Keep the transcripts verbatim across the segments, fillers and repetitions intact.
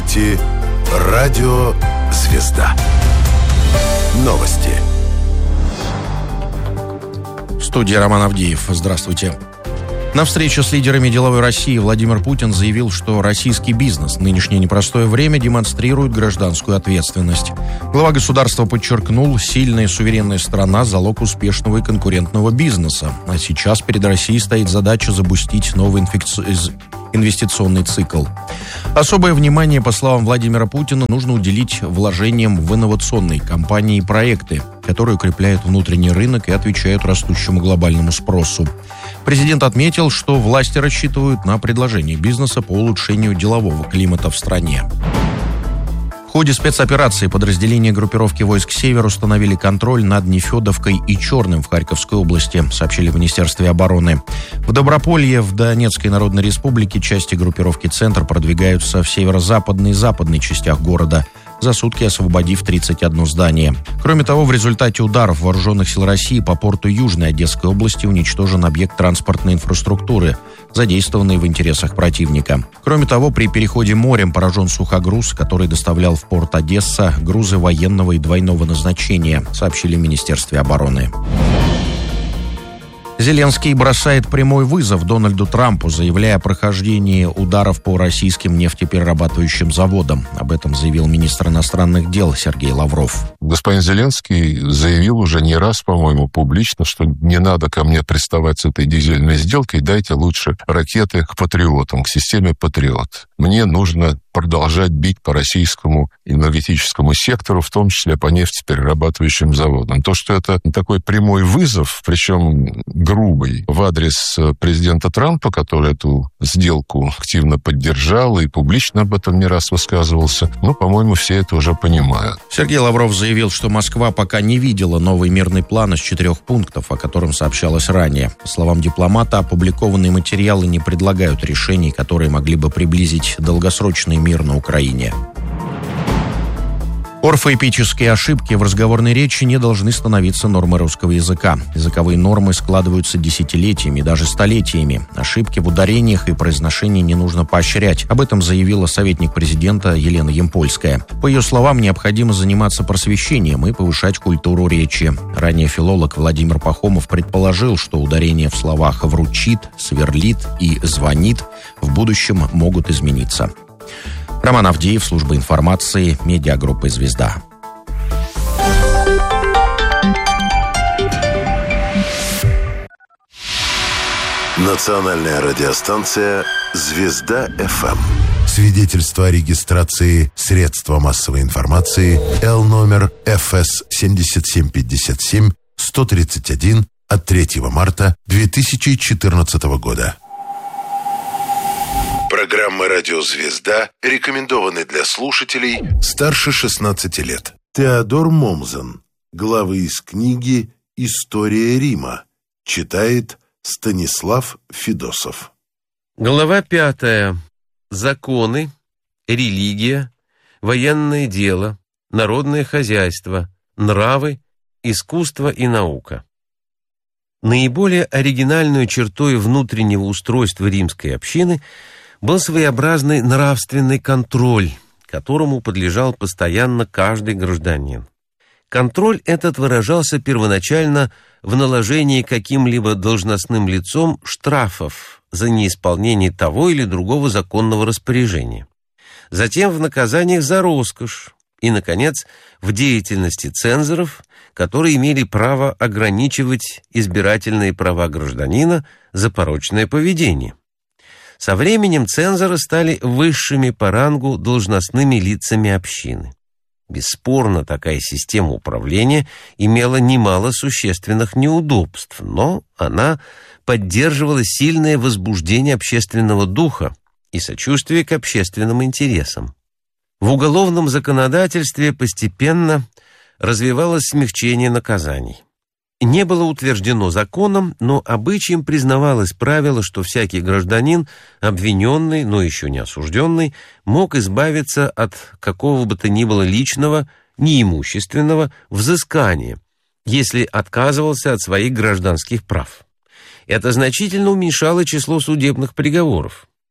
слушаете «Радио Звезда». Новости. В студии Роман Авдеев. Здравствуйте. На встрече с лидерами деловой России Владимир Путин заявил, что российский бизнес в нынешнее непростое время демонстрирует гражданскую ответственность. Глава государства подчеркнул, сильная и суверенная страна – залог успешного и конкурентного бизнеса. А сейчас перед Россией стоит задача запустить новый инфекци... инвестиционный цикл. Особое внимание, по словам Владимира Путина, нужно уделить вложениям в инновационные компании и проекты, которые укрепляют внутренний рынок и отвечают растущему глобальному спросу. Президент отметил, что власти рассчитывают на предложение бизнеса по улучшению делового климата в стране. В ходе спецоперации подразделения группировки войск «Север» установили контроль над Нефедовкой и Черным в Харьковской области, сообщили в Министерстве обороны. В Доброполье, в Донецкой Народной Республике, части группировки «Центр» продвигаются в северо-западной и западной частях города, за сутки освободив тридцать одно здание. Кроме того, в результате ударов вооруженных сил России по порту Южной Одесской области уничтожен объект транспортной инфраструктуры, задействованный в интересах противника. Кроме того, при переходе морем поражен сухогруз, который доставлял в порт Одесса грузы военного и двойного назначения, сообщили в Министерстве обороны. Зеленский бросает прямой вызов Дональду Трампу, заявляя о прохождении ударов по российским нефтеперерабатывающим заводам. Об этом заявил министр иностранных дел Сергей Лавров. Господин Зеленский заявил уже не раз, по-моему, публично, что не надо ко мне приставать с этой дизельной сделкой, дайте лучше ракеты к патриотам, к системе «Патриот». Мне нужно продолжать бить по российскому энергетическому сектору, в том числе по нефтеперерабатывающим заводам. То, что это такой прямой вызов, причем грубый, в адрес президента Трампа, который эту сделку активно поддержал и публично об этом не раз высказывался, ну, по-моему, все это уже понимают. Сергей Лавров заявил, что Москва пока не видела новый мирный план из четырех пунктов, о котором сообщалось ранее. По словам дипломата, опубликованные материалы не предлагают решений, которые могли бы приблизить долгосрочный мир на Украине. Орфоэпические ошибки в разговорной речи не должны становиться нормой русского языка. Языковые нормы складываются десятилетиями, даже столетиями. Ошибки в ударениях и произношении не нужно поощрять. Об этом заявила советник президента Елена Ямпольская. По ее словам, необходимо заниматься просвещением и повышать культуру речи. Ранее филолог Владимир Пахомов предположил, что ударения в словах «вручит», «сверлит» и «звонит» в будущем могут измениться. Роман Авдеев, служба информации, медиагруппы «Звезда». Национальная радиостанция «Звезда-ФМ». Свидетельство о регистрации средства массовой информации Л номер Ф С семь семь пять семь сто тридцать один от третьего марта две тысячи четырнадцатого года. Программа «Радио Звезда» рекомендованы для слушателей старше шестнадцати лет. Теодор Момзен. Главы из книги «История Рима». Читает Станислав Федосов. Глава пятая. Законы, религия, военное дело, народное хозяйство, нравы, искусство и наука. Наиболее оригинальной чертой внутреннего устройства римской общины был своеобразный нравственный контроль, которому подлежал постоянно каждый гражданин. Контроль этот выражался первоначально в наложении каким-либо должностным лицом штрафов за неисполнение того или другого законного распоряжения, затем в наказаниях за роскошь и, наконец, в деятельности цензоров, которые имели право ограничивать избирательные права гражданина за порочное поведение. Со временем цензоры стали высшими по рангу должностными лицами общины. Бесспорно, такая система управления имела немало существенных неудобств, но она поддерживала сильное возбуждение общественного духа и сочувствие к общественным интересам. В уголовном законодательстве постепенно развивалось смягчение наказаний. Не было утверждено законом, но обычаем признавалось правило, что всякий гражданин, обвиненный, но еще не осужденный, мог избавиться от какого бы то ни было личного, неимущественного взыскания, если отказывался от своих гражданских прав. Это значительно уменьшало число судебных приговоров.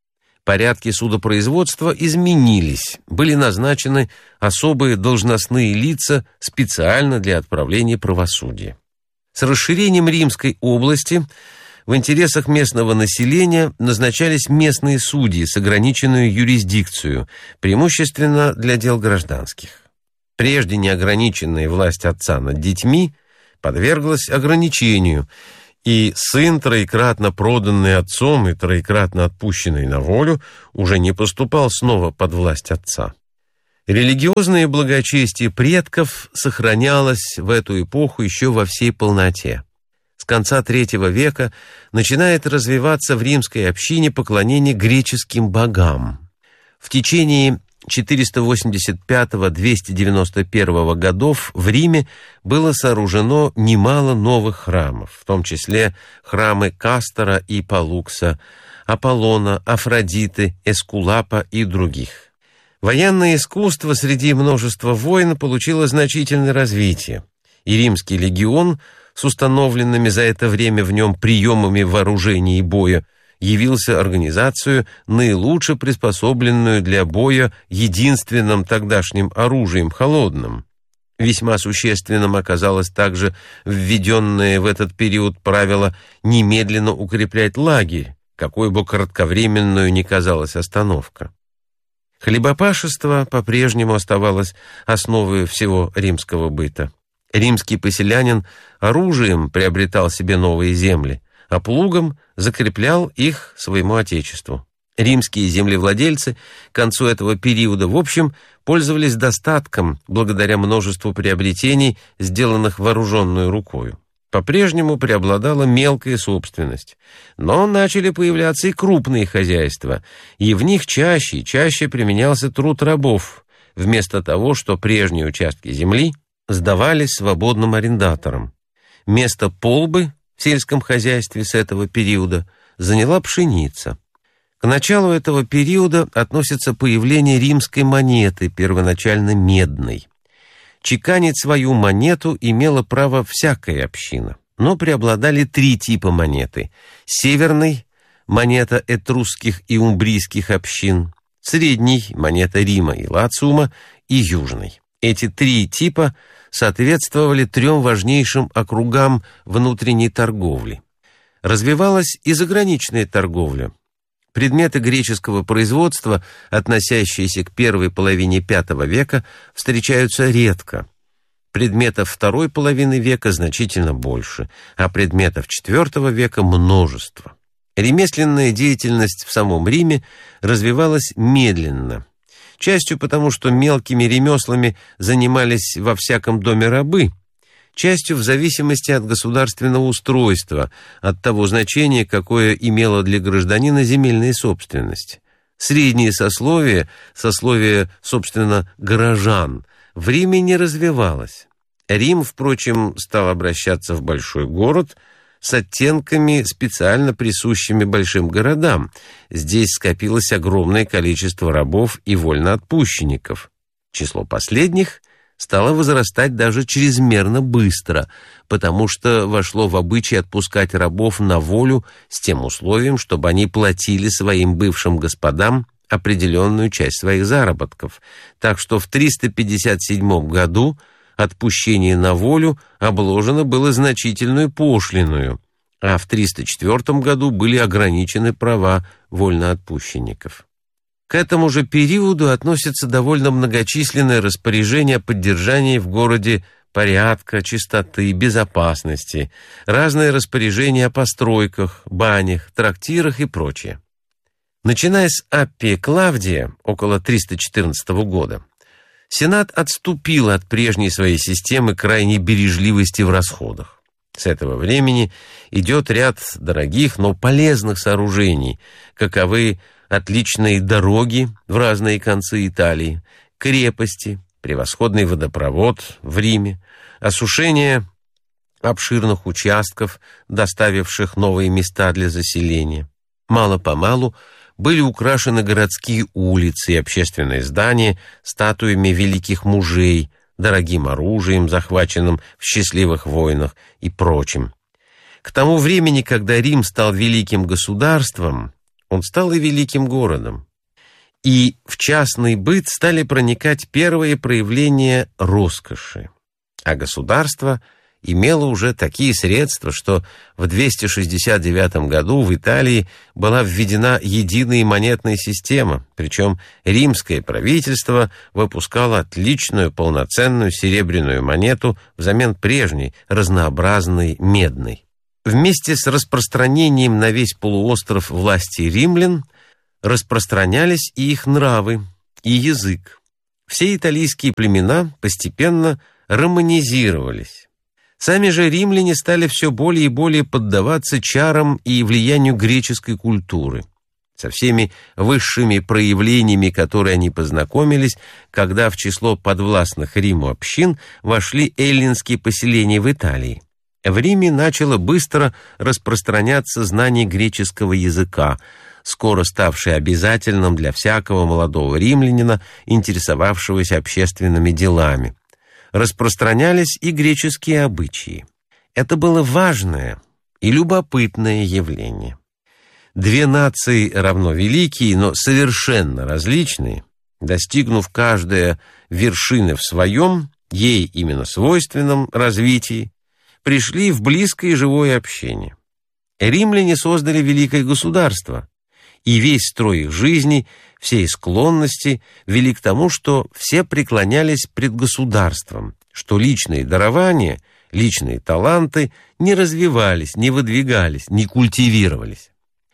Порядки судопроизводства изменились, были назначены особые должностные лица специально для отправления правосудия. С расширением Римской области в интересах местного населения назначались местные судьи с ограниченную юрисдикцию, преимущественно для дел гражданских. Прежде неограниченная власть отца над детьми подверглась ограничению, и сын, троекратно проданный отцом и троекратно отпущенный на волю, уже не поступал снова под власть отца. Религиозное благочестие предков сохранялось в эту эпоху еще во всей полноте. С конца третьего века начинает развиваться в римской общине поклонение греческим богам. В течение четыреста восемьдесят пятого — двести девяносто первого годов в Риме было сооружено немало новых храмов, в том числе храмы Кастора и Палукса, Аполлона, Афродиты, Эскулапа и других. Военное искусство среди множества войн получило значительное развитие, и римский легион с установленными за это время в нем приемами вооружения и боя явился организацию, наилучше приспособленную для боя единственным тогдашним оружием холодным. Весьма существенным оказалось также введенное в этот период правило немедленно укреплять лагерь, какой бы кратковременную ни казалась остановка. Хлебопашество по-прежнему оставалось основой всего римского быта. Римский поселянин оружием приобретал себе новые земли, а плугом закреплял их своему отечеству. Римские землевладельцы к концу этого периода, в общем, пользовались достатком благодаря множеству приобретений, сделанных вооруженную рукою. По-прежнему преобладала мелкая собственность, но начали появляться и крупные хозяйства, и в них чаще и чаще применялся труд рабов, вместо того, что прежние участки земли сдавались свободным арендаторам. Место полбы в сельском хозяйстве с этого периода заняла пшеница. К началу этого периода относится появление римской монеты, первоначально медной. Чеканить свою монету имела право всякая община, но преобладали три типа монеты: северной – монета этрусских и умбрийских общин, средней – монета Рима и Лациума, и южной. Эти три типа соответствовали трем важнейшим округам внутренней торговли. Развивалась и заграничная торговля. Предметы греческого производства, относящиеся к первой половине пятого века, встречаются редко. Предметов второй половины века значительно больше, а предметов четвертого века множество. Ремесленная деятельность в самом Риме развивалась медленно. Частью потому, что мелкими ремеслами занимались во всяком доме рабы, частью в зависимости от государственного устройства, от того значения, какое имела для гражданина земельная собственность. Среднее сословие, сословие, собственно, горожан, в Риме не развивалось. Рим, впрочем, стал обращаться в большой город с оттенками, специально присущими большим городам. Здесь скопилось огромное количество рабов и вольноотпущенников. Число последних стало возрастать даже чрезмерно быстро, потому что вошло в обычай отпускать рабов на волю с тем условием, чтобы они платили своим бывшим господам определенную часть своих заработков. Так что в триста пятьдесят седьмом году отпущение на волю обложено было значительную пошлиною, а в триста четвёртом году были ограничены права вольноотпущенников. К этому же периоду относятся довольно многочисленные распоряжения о поддержании в городе порядка, чистоты, безопасности, разные распоряжения о постройках, банях, трактирах и прочее. Начиная с Аппия Клавдия, около триста четырнадцатого года, Сенат отступил от прежней своей системы крайней бережливости в расходах. С этого времени идет ряд дорогих, но полезных сооружений, каковы отличные дороги в разные концы Италии, крепости, превосходный водопровод в Риме, осушение обширных участков, доставивших новые места для заселения. Мало-помалу были украшены городские улицы и общественные здания статуями великих мужей, дорогим оружием, захваченным в счастливых войнах и прочим. К тому времени, когда Рим стал великим государством, он стал и великим городом. И в частный быт стали проникать первые проявления роскоши. А государство имело уже такие средства, что в двести шестьдесят девятом году в Италии была введена единая монетная система, причем римское правительство выпускало отличную полноценную серебряную монету взамен прежней, разнообразной медной. Вместе с распространением на весь полуостров власти римлян распространялись и их нравы, и язык. Все итальянские племена постепенно романизировались. Сами же римляне стали все более и более поддаваться чарам и влиянию греческой культуры, со всеми высшими проявлениями, которые они познакомились, когда в число подвластных Риму общин вошли эллинские поселения в Италии. В Риме начало быстро распространяться знание греческого языка, скоро ставший обязательным для всякого молодого римлянина, интересовавшегося общественными делами. Распространялись и греческие обычаи. Это было важное и любопытное явление. Две нации равно великие, но совершенно различные, достигнув каждая вершины в своем, ей именно свойственном развитии, пришли в близкое и живое общение. Римляне создали великое государство, и весь строй их жизни, все их склонности вели к тому, что все преклонялись пред государством, что личные дарования, личные таланты не развивались, не выдвигались, не культивировались.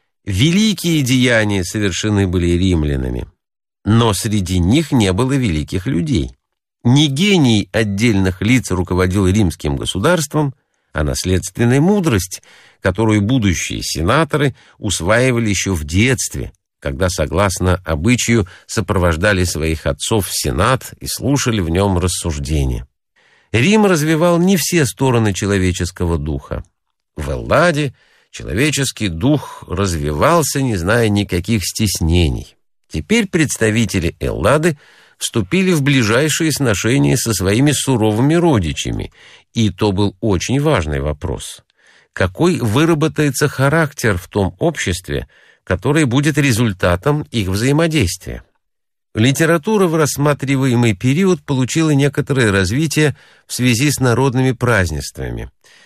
Великие деяния совершены были римлянами, но среди них не было великих людей. Не гений отдельных лиц руководил римским государством, а наследственная мудрость, которую будущие сенаторы усваивали еще в детстве, когда, согласно обычаю, сопровождали своих отцов в Сенат и слушали в нем рассуждения. Рим развивал не все стороны человеческого духа. В Элладе человеческий дух развивался, не зная никаких стеснений. Теперь представители Эллады вступили в ближайшие сношения со своими суровыми родичами, и то был очень важный вопрос. Какой выработается характер в том обществе, которое будет результатом их взаимодействия? Литература в рассматриваемый период получила некоторое развитие в связи с народными празднествами.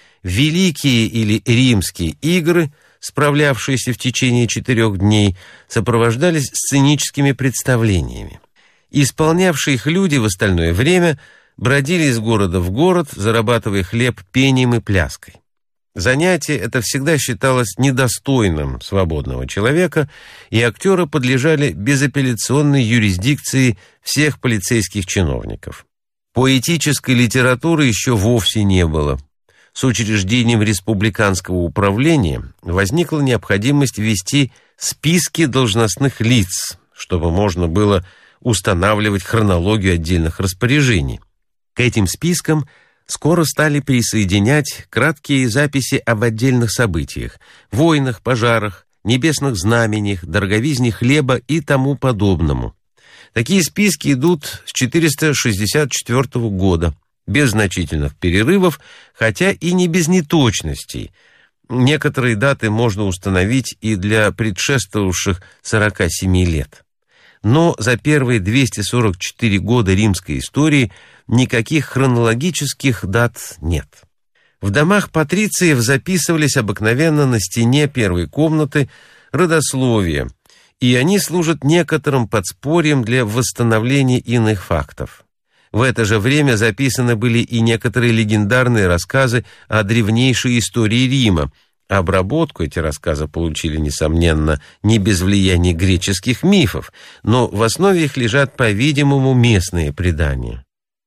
Великие или римские игры, справлявшиеся в течение четырех дней, сопровождались сценическими представлениями. Исполнявшие их люди в остальное время бродили из города в город, зарабатывая хлеб пением и пляской. Занятие это всегда считалось недостойным свободного человека, и актеры подлежали безапелляционной юрисдикции всех полицейских чиновников. Поэтической литературы еще вовсе не было. С учреждением республиканского управления возникла необходимость ввести списки должностных лиц, чтобы можно было устанавливать хронологию отдельных распоряжений. К этим спискам скоро стали присоединять краткие записи об отдельных событиях, войнах, пожарах, небесных знамениях, дороговизне хлеба и тому подобному. Такие списки идут с четыреста шестьдесят четвёртого года, без значительных перерывов, хотя и не без неточностей. Некоторые даты можно установить и для предшествовавших сорока семи лет. Но за первые двести сорок четыре года римской истории никаких хронологических дат нет. В домах патрициев записывались обыкновенно на стене первой комнаты родословия, и они служат некоторым подспорьем для восстановления иных фактов. В это же время записаны были и некоторые легендарные рассказы о древнейшей истории Рима. Обработку эти рассказы получили, несомненно, не без влияния греческих мифов, но в основе их лежат, по-видимому, местные предания.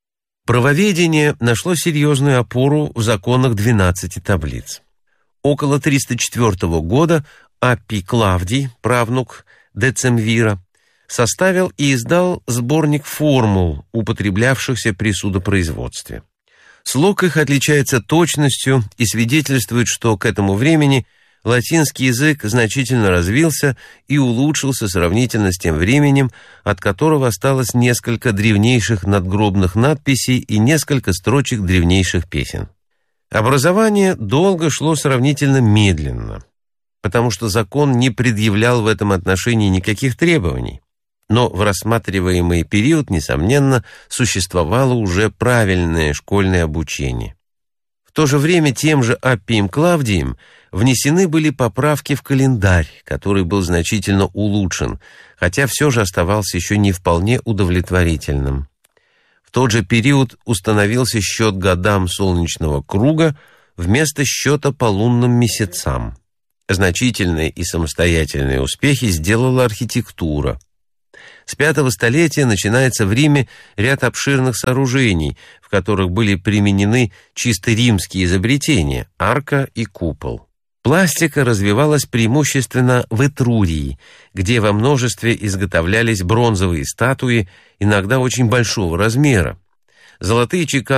Правоведение нашло серьезную опору в законах двенадцати таблиц. Около триста четвёртого года Аппий Клавдий, правнук Децемвира, составил и издал сборник формул, употреблявшихся при судопроизводстве. Слог их отличается точностью и свидетельствует, что к этому времени латинский язык значительно развился и улучшился сравнительно с тем временем, от которого осталось несколько древнейших надгробных надписей и несколько строчек древнейших песен. Образование долго шло сравнительно медленно. потому что закон не предъявлял в этом отношении никаких требований. Но в рассматриваемый период, несомненно, существовало уже правильное школьное обучение. В то же время тем же Аппием Клавдием внесены были поправки в календарь, который был значительно улучшен, хотя все же оставался еще не вполне удовлетворительным. В тот же период установился счет годам солнечного круга вместо счета по лунным месяцам. Значительные и самостоятельные успехи сделала архитектура. С пятого столетия начинается в Риме ряд обширных сооружений, в которых были применены чисто римские изобретения – арка и купол. Пластика развивалась преимущественно в Этрурии, где во множестве изготовлялись бронзовые статуи, иногда очень большого размера. Золотые чеканные